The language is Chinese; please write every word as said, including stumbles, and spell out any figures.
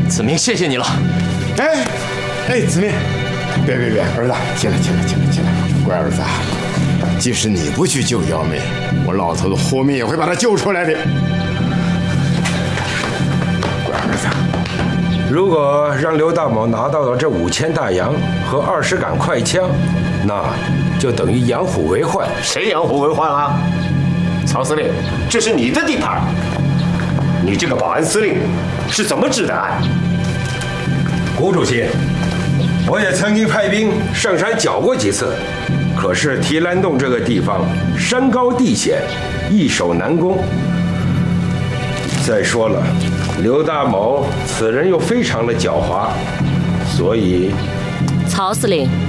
子明，谢谢你了。 哎，哎，子明，别别别，儿子，进来进来进来进来，乖儿子，即使你不去救姚梅，我老头子后面也会把她救出来的。乖儿子， 如果让刘大某拿到了这五千大洋和二十杆快枪，那就等于养虎为患。 谁养虎为患啊？曹司令，这是你的地盘，你这个保安司令是怎么治的安？ 谷主席，我也曾经派兵上山剿过几次，可是提篮洞这个地方山高地险，易守难攻。再说了，刘大某此人又非常的狡猾，所以…… 曹司令，